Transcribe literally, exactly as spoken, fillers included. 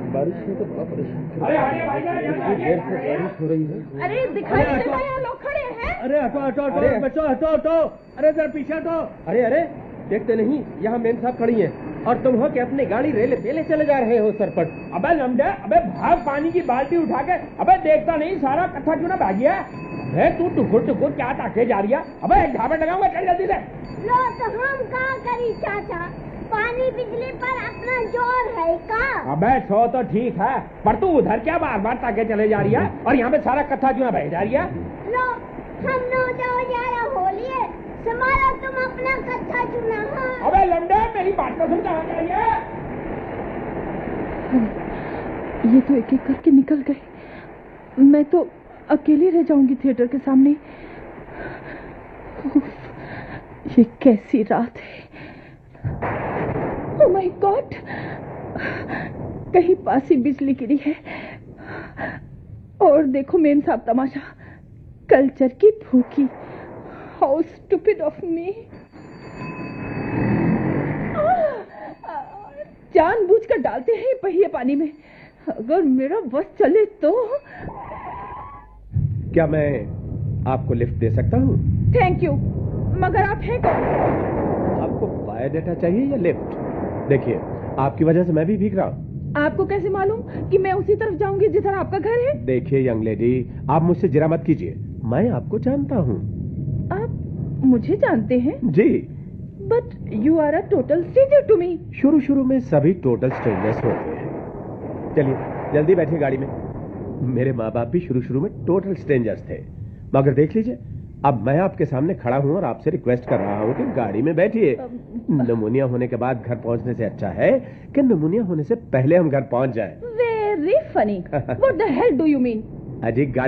बारिश में तो बड़ा परेशान। अरे देर से बारिश हो रही है। अरे दिखाई नहीं देता, यहाँ लोग खड़े हैं। अरे हटो हटो हटो बच्चों, हटो हटो। अरे जरा पीछे हटो। अरे अरे देखते नहीं, यहाँ मेम साहब खड़ी हैं और तुम हो कि अपनी गाड़ी रेले पेले चले जा रहे हो सरपट। अबे लमडे, अबे भाग पानी की बाल्टी उठा के। अबे देखता नहीं सारा कट्ठा क्यों ना भाग गया है? तू टुकुर टुकुर क्या ताके जा रही है? अबे ढाबे लगाऊंगा, चल जल्दी से। लो तो हम क्या करी चाचा, पानी बिजली पर अपना जोर है का? अबे सो तो ठीक है, पर तू उधर क्या बार बार ताके चले जा रही है और यहाँ पे सारा कट्ठा क्यों ना बह जा रही है? लो हम नो तो ग्यारह होली है, समारा तुम अपना कट्ठा चुना। हाँ अबे लमडे, मेरी बात तो सुन, कहाँ जा रही है? ये तो एक एक करके निकल गए, मैं तो अकेली रह जाऊंगी थिएटर के सामने। ये कैसी रात है। ओह माय गॉड, कहीं पास ही बिजली गिरी है। और देखो मेम साहब तमाशा, कल्चर की भूखी। How stupid of me. जानबूझकर डालते हैं ये पहिए पानी में, अगर मेरा बस चले तो। क्या मैं आपको लिफ्ट दे सकता हूँ? थैंक यू, मगर आप हैं कौन? आपको बायोडाटा चाहिए या लिफ्ट? देखिए, आपकी वजह से मैं भी भीग रहा हूँ। आपको कैसे मालूम कि मैं उसी तरफ जाऊंगी जिधर आपका घर है? देखिए यंग लेडी, आप मुझसे जरा मत कीजिए, मैं आपको जानता हूँ। आप मुझे जानते हैं? जी। But you are a total stranger to me. शुरू शुरू में सभी टोटल स्ट्रेंजर्स होते हैं। चलिए जल्दी बैठिए गाड़ी में। मेरे माँ बाप भी शुरू शुरू में टोटल स्ट्रेंजर्स थे, मगर देख लीजिए अब मैं आपके सामने खड़ा हूँ और आपसे रिक्वेस्ट कर रहा हूँ कि गाड़ी में बैठिए। नमूनिया होने के बाद घर पहुँचने से अच्छा है कि नमूनिया होने से पहले हम घर पहुँच जाएं। Very funny. What the hell do you mean? अजी